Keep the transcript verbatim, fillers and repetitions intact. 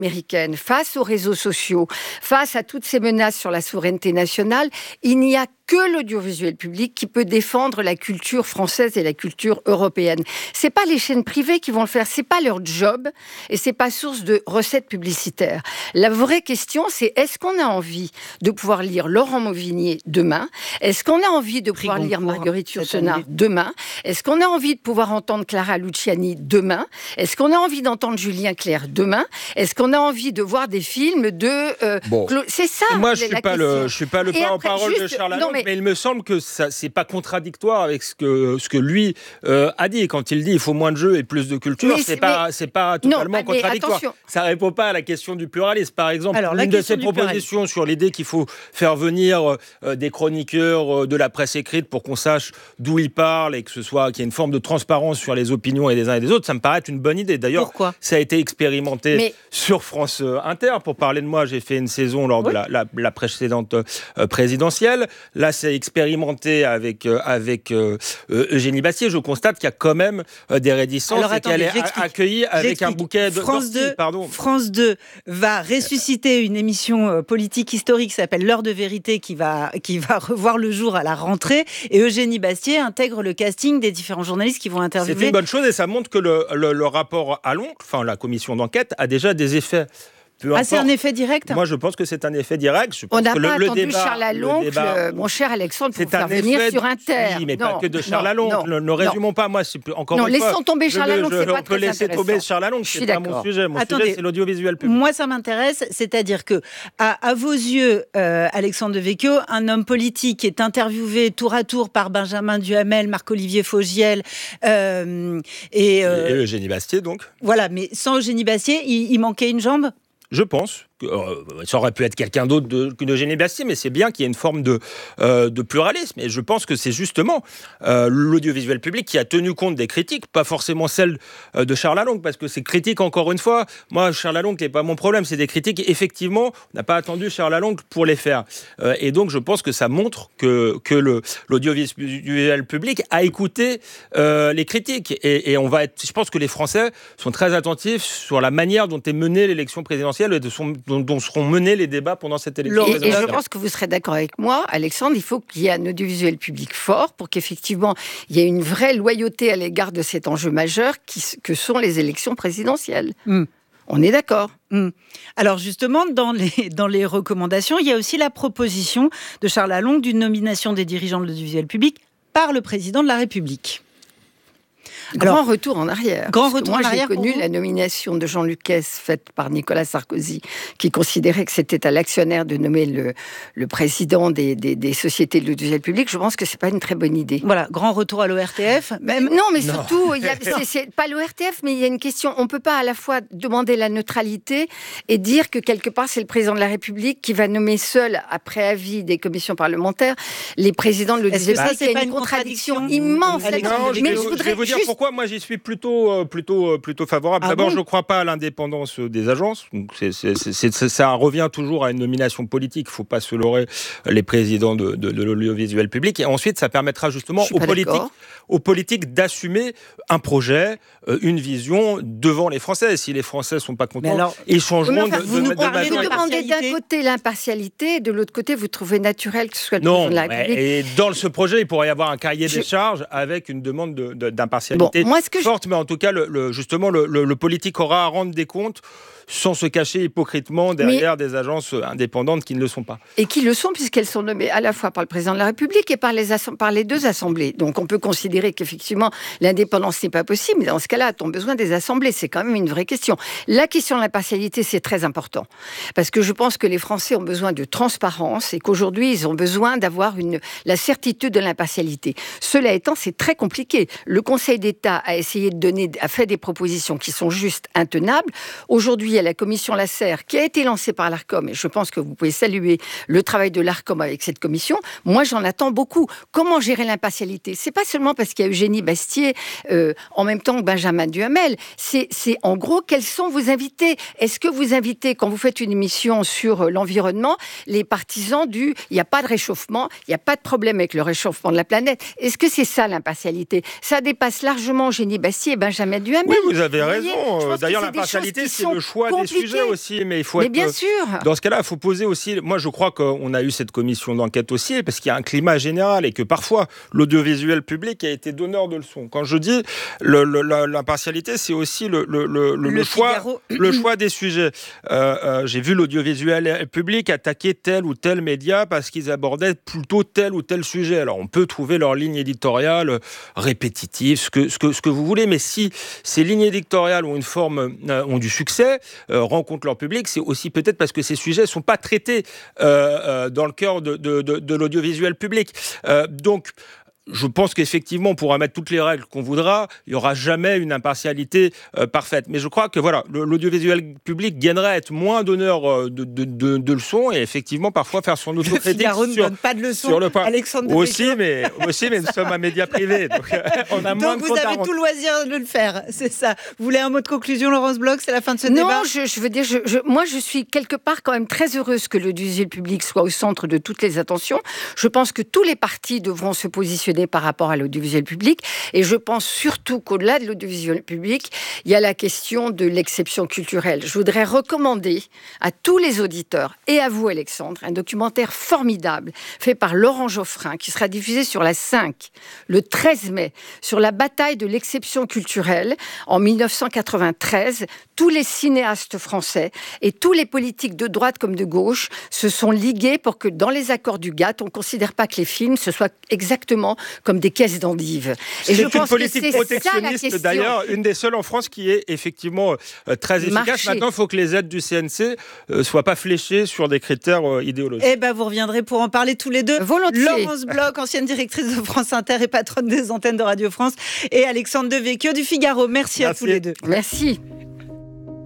américaine, face aux réseaux sociaux, face à toutes ces menaces sur la souveraineté nationale, il n'y a que l'audiovisuel public qui peut défendre la culture française et la culture européenne. C'est pas les chaînes privées qui vont le faire, c'est pas leur job et c'est pas source de recettes publicitaires. La vraie question, c'est est-ce qu'on a envie de pouvoir lire Laurent Mauvignier demain ? Est-ce qu'on a envie de pouvoir lire Marguerite Yourcenar demain ? Est-ce qu'on a envie de pouvoir entendre Clara Luciani demain ? Est-ce qu'on a envie d'entendre Julien Clerc demain ? Est-ce qu'on a envie de voir des films de euh, bon. Cla... C'est ça. Moi, je suis pas le, je suis pas le porte-parole de Charles Lalonde. Mais... mais il me semble que ça, c'est pas contradictoire avec ce que, ce que lui euh, a dit. Quand il dit il faut moins de jeux et plus de culture, mais c'est, c'est, pas, mais... c'est pas totalement non, contradictoire. Attention. Ça répond pas à la question du pluralisme. Par exemple, Alors, une de ses propositions sur l'idée qu'il faut faire venir euh, des chroniqueurs euh, de la presse écrite pour qu'on sache d'où ils parlent et que ce soit, qu'il y ait une forme de transparence sur les opinions et des uns et des autres, ça me paraît être une bonne idée. D'ailleurs, Pourquoi ça a été expérimenté mais... sur France Inter. Pour parler de moi, j'ai fait une saison lors oui. de la, la, la précédente euh, présidentielle. Là, c'est expérimenté avec, euh, avec euh, Eugénie Bastier. Je constate qu'il y a quand même euh, des réticences Alors, et attendez, qu'elle est j'explique. accueillie avec j'explique. un bouquet de France deux, pardon. France deux va ressusciter une émission euh, politique historique qui s'appelle L'heure de vérité qui va, qui va revoir le jour à la rentrée et Eugénie Bastier intègre le casting des différents journalistes qui vont interviewer. C'est une bonne chose et ça montre que le, le, le rapport à l'oncle, enfin la commission d'enquête, a déjà des effets. Peu ah, c'est un effet direct ? Moi, je pense que c'est un effet direct. Je pense On n'a que pas le, attendu le débat, Charles Lalonde, débat, mon cher Alexandre, pour c'est faire venir effet, sur Inter. Oui, mais non, pas que de Charles non, Lalonde. Ne, ne résumons non. pas. Moi, c'est encore non, une fois... Non, laissons tomber Charles Lalonde, c'est je, pas très intéressant. On peut laisser tomber Charles Lalonde, c'est pas mon sujet. Mon Attendez, sujet, c'est l'audiovisuel public. Moi, ça m'intéresse. C'est-à-dire que, à, à vos yeux, euh, Alexandre Devecchio, un homme politique est interviewé tour à tour par Benjamin Duhamel, Marc-Olivier Fogiel euh, et... Euh, et Eugénie Bastier, donc. Voilà, mais sans Eugénie Bastier, il, il manquait une jambe ? Je pense. Euh, ça aurait pu être quelqu'un d'autre de, que Eugénie Bastier, mais c'est bien qu'il y ait une forme de, euh, de pluralisme. Et je pense que c'est justement euh, l'audiovisuel public qui a tenu compte des critiques, pas forcément celles euh, de Charles Lalonde, parce que ces critiques, encore une fois, moi, Charles Lalonde, n'est pas mon problème, c'est des critiques, effectivement, on n'a pas attendu Charles Lalonde pour les faire. Euh, et donc, je pense que ça montre que, que le, l'audiovisuel public a écouté euh, les critiques. Et, et on va être, je pense que les Français sont très attentifs sur la manière dont est menée l'élection présidentielle et de son Dont, dont seront menés les débats pendant cette élection. Et, et je pense que vous serez d'accord avec moi, Alexandre, il faut qu'il y ait un audiovisuel public fort pour qu'effectivement, il y ait une vraie loyauté à l'égard de cet enjeu majeur qui, que sont les élections présidentielles. Mm. On est d'accord. Mm. Alors justement, dans les, dans les recommandations, il y a aussi la proposition de Charles Lalonde d'une nomination des dirigeants de l'audiovisuel public par le président de la République. Grand Alors, retour en arrière. Grand retour moi, en arrière. J'ai connu la nomination de Jean-Luc Hess faite par Nicolas Sarkozy, qui considérait que c'était à l'actionnaire de nommer le, le président des, des, des sociétés de l'audiovisuel public. Je pense que c'est pas une très bonne idée. Voilà, grand retour à l'O R T F. Même... Non, mais non. surtout, il y a, c'est, c'est pas l'O R T F, mais il y a une question. On peut pas à la fois demander la neutralité et dire que quelque part c'est le président de la République qui va nommer seul, après avis des commissions parlementaires, les présidents de l'audiovisuel public. C'est pas une contradiction, contradiction immense. Non, je, mais je, je vais vous dire juste... pourquoi moi j'y suis plutôt, plutôt, plutôt favorable. Ah D'abord, bon je ne crois pas à l'indépendance des agences. Donc c'est, c'est, c'est, c'est, ça revient toujours à une nomination politique. Il ne faut pas se leurrer les présidents de, de, de l'audiovisuel public. Et ensuite, ça permettra justement aux politiques, aux politiques d'assumer un projet, une vision devant les Français. Si les Français ne sont pas contents, alors, ils changeront enfin, de, vous de, nous de, de majorité. Vous demandez d'un côté l'impartialité, et de l'autre côté, vous trouvez naturel que ce soit le non, président de la République. Et dans ce projet, il pourrait y avoir un cahier je... des charges avec une demande de, de, d'impartialité. Bon, moi, ce que forte, je... mais en tout cas, le, le, justement, le, le, le politique aura à rendre des comptes sans se cacher hypocritement derrière mais... des agences indépendantes qui ne le sont pas. Et qui le sont, puisqu'elles sont nommées à la fois par le président de la République et par les, asso- par les deux assemblées. Donc on peut considérer qu'effectivement, l'indépendance n'est pas possible, mais dans ce cas-là, a-t-on besoin des assemblées ? C'est quand même une vraie question. La question de l'impartialité, c'est très important, parce que je pense que les Français ont besoin de transparence et qu'aujourd'hui, ils ont besoin d'avoir une, la certitude de l'impartialité. Cela étant, c'est très compliqué. Le Conseil d'État a essayé de donner, a fait des propositions qui sont juste intenables. Aujourd'hui, il y a la commission Lasserre qui a été lancée par l'Arcom, et je pense que vous pouvez saluer le travail de l'Arcom avec cette commission. Moi, j'en attends beaucoup. Comment gérer l'impartialité ? C'est pas seulement parce qu'il y a Eugénie Bastier euh, en même temps que Benjamin Duhamel. C'est, c'est en gros, quels sont vos invités ? Est-ce que vous invitez, quand vous faites une émission sur l'environnement, les partisans du « il n'y a pas de réchauffement, il n'y a pas de problème avec le réchauffement de la planète ». Est-ce que c'est ça l'impartialité ? Ça dépasse largement Eugénie Bastier et Benjamin Duhamel. Oui, vous avez raison. Vous D'ailleurs, l'impartialité, c'est le choix compliqué. Des sujets aussi, mais il faut mais être. bien sûr. Dans ce cas-là, il faut poser aussi. Moi, je crois qu'on a eu cette commission d'enquête aussi, parce qu'il y a un climat général et que parfois l'audiovisuel public a été donneur de leçons. Quand je dis le, le, l'impartialité, c'est aussi le, le, le, le, le choix, le choix des sujets. Euh, euh, j'ai vu l'audiovisuel public attaquer tel ou tel média parce qu'ils abordaient plutôt tel ou tel sujet. Alors, on peut trouver leur ligne éditoriale répétitive, ce que, ce que, ce que vous voulez, mais si ces lignes éditoriales ont une forme, euh, ont du succès, euh, rencontrent leur public, c'est aussi peut-être parce que ces sujets ne sont pas traités euh, euh, dans le cœur de, de, de, de l'audiovisuel public. Euh, donc, je pense qu'effectivement, on pourra mettre toutes les règles qu'on voudra, il n'y aura jamais une impartialité euh, parfaite. Mais je crois que voilà, le, l'audiovisuel public gagnerait à être moins donneur euh, de, de, de, de leçons et effectivement parfois faire son autocritique. Le Figaro ne sur, donne pas de leçons, sur le point. Alexandre aussi, mais aussi, mais nous sommes un média privé, donc euh, on a donc moins de vous avez tout le loisir de le faire, c'est ça. Vous voulez un mot de conclusion, Laurence Bloch? C'est la fin de ce non, débat. Non, je, je veux dire, je, je, moi je suis quelque part quand même très heureuse que l'audiovisuel public soit au centre de toutes les attentions. Je pense que tous les partis devront se positionner par rapport à l'audiovisuel public. Et je pense surtout qu'au-delà de l'audiovisuel public, il y a la question de l'exception culturelle. Je voudrais recommander à tous les auditeurs et à vous, Alexandre, un documentaire formidable fait par Laurent Geoffrin qui sera diffusé sur la cinq le treize mai sur la bataille de l'exception culturelle en dix-neuf cent quatre-vingt-treize. Tous les cinéastes français et tous les politiques de droite comme de gauche se sont ligués pour que dans les accords du G A T, on ne considère pas que les films ce soit exactement comme des caisses d'endives. Et c'est je pense une politique que c'est protectionniste d'ailleurs, une des seules en France qui est effectivement euh, très efficace. Marché. Maintenant, il faut que les aides du C N C ne euh, soient pas fléchées sur des critères euh, idéologiques. Eh bien, vous reviendrez pour en parler tous les deux. Volontiers. Laurence Bloch, ancienne directrice de France Inter et patronne des antennes de Radio France, et Alexandre Devecchio du Figaro. Merci, Merci. à tous les deux. Merci.